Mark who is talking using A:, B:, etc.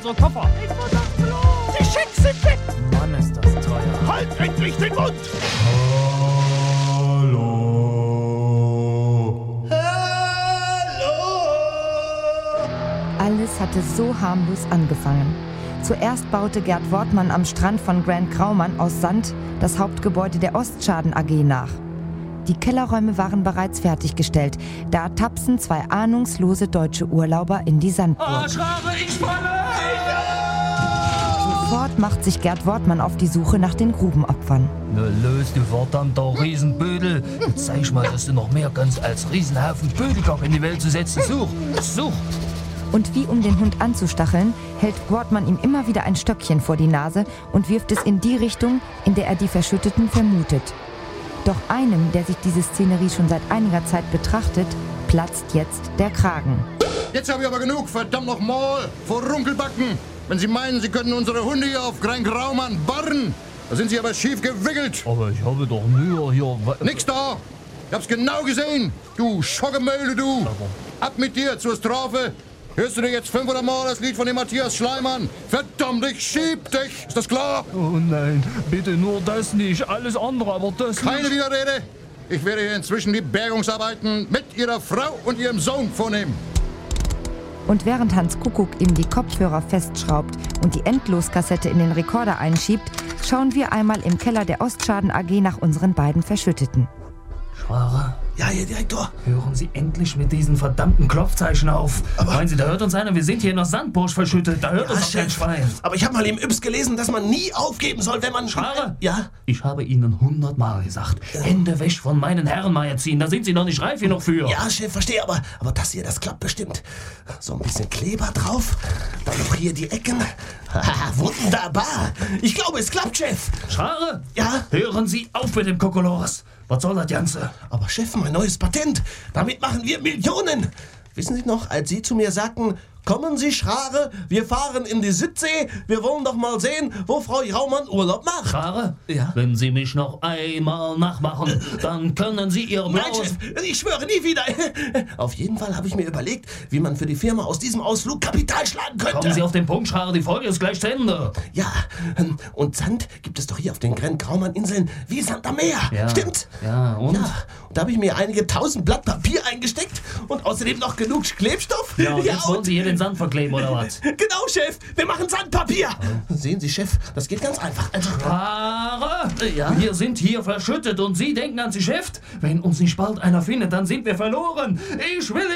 A: unsere Koffer.
B: Die Schecks sind weg!
A: Mann, ist das teuer.
B: Halt endlich den Mund!
C: Hallo.
D: Alles hatte so harmlos angefangen. Zuerst baute Gerd Wortmann am Strand von Grand Graumann aus Sand das Hauptgebäude der Ostschaden AG nach. Die Kellerräume waren bereits fertiggestellt. Da tapsen zwei ahnungslose deutsche Urlauber in die Sandburg.
A: Schrare, ich falle!
D: Sofort macht sich Gerd Wortmann auf die Suche nach den Grubenopfern.
A: Na los, du verdammter Riesenbödel. Jetzt zeig ich mal, dass du noch mehr kannst, als Riesenhaufen Bödelkopf in die Welt zu setzen. Such!
D: Und wie um den Hund anzustacheln, hält Wortmann ihm immer wieder ein Stöckchen vor die Nase und wirft es in die Richtung, in der er die Verschütteten vermutet. Doch einem, der sich diese Szenerie schon seit einiger Zeit betrachtet, platzt jetzt der Kragen.
E: Jetzt habe ich aber genug, verdammt nochmal, vor Runkelbacken. Wenn Sie meinen, Sie können unsere Hunde hier auf Grand Graumann barren, da sind Sie aber schief gewickelt.
A: Aber ich habe doch nur hier...
E: Nix da! Ich hab's genau gesehen, du Schoggemöhle, du! Ab mit dir zur Strafe! Hörst du dir jetzt 500 Mal das Lied von dem Matthias Schleimann? Verdammt, ich schieb dich! Ist das klar?
A: Oh nein, bitte nur das nicht. Alles andere, aber das
E: Keine
A: nicht.
E: Widerrede! Ich werde hier inzwischen die Bergungsarbeiten mit Ihrer Frau und Ihrem Sohn vornehmen.
D: Und während Hans Kuckuck ihm die Kopfhörer festschraubt und die Endloskassette in den Rekorder einschiebt, schauen wir einmal im Keller der Ostschaden AG nach unseren beiden Verschütteten.
A: Schware,
C: Ja, Herr Direktor.
A: hören Sie endlich mit diesen verdammten Klopfzeichen auf.
C: Aber-
A: Meinen Sie, da hört uns einer? Wir sind hier in der Sandburg verschüttet. Da hört uns doch kein Schwein.
C: Aber ich habe mal im Yps gelesen, dass man nie aufgeben soll, wenn man...
A: Schware?
C: Ja?
A: Ich habe Ihnen 100-mal gesagt, Hände weg von meinen Herren mal erziehen. Da sind Sie noch nicht reif genug für.
C: Ja, Chef, verstehe, aber das hier, das klappt bestimmt. So ein bisschen Kleber drauf, dann noch hier die Ecken. Haha, wunderbar. Ich glaube, es klappt, Chef.
A: Schware?
C: Ja?
A: Hören Sie auf mit dem Kokolores. Was soll das Ganze?
C: Aber Chef, mein neues Patent. Damit machen wir Millionen. Wissen Sie noch, als Sie zu mir sagten, kommen Sie, Schrare, wir fahren in die Südsee, wir wollen doch mal sehen, wo Frau Raumann Urlaub macht.
A: Schware?
C: Ja?
A: Wenn Sie mich noch einmal nachmachen, dann können Sie Ihr
C: Nein,
A: blaues...
C: Chef, ich schwöre nie wieder. Auf jeden Fall habe ich mir überlegt, wie man für die Firma aus diesem Ausflug Kapital schlagen könnte.
A: Kommen Sie auf den Punkt, Schware. Die Folge ist gleich zu Ende.
C: Ja, und Sand gibt es doch hier auf den Grand Graumann-Inseln wie Sand am Meer.
A: Ja.
C: Stimmt?
A: Ja, und?
C: Ja, und da habe ich mir einige 1000 Blatt Papier eingesteckt und außerdem noch genug Klebstoff.
A: Ja, und jetzt wollen
C: und
A: Sie hier den Sand verkleben, oder was?
C: genau, Chef, wir machen Sandpapier. Sehen Sie, Chef, das geht ganz einfach. Also,
A: Schware?
C: Ja?
A: Wir sind hier verschüttet und Sie denken ans Geschäft. Wenn uns nicht bald einer findet, dann sind wir verloren. Ich will